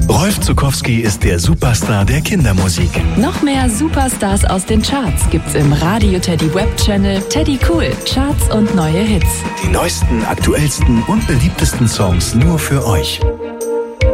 Rolf Zuckowski ist der Superstar der Kindermusik. Noch mehr Superstars aus den Charts gibt's im Radio Teddy Web Channel Teddy Cool. Charts und neue Hits. Die neuesten, aktuellsten und beliebtesten Songs nur für euch.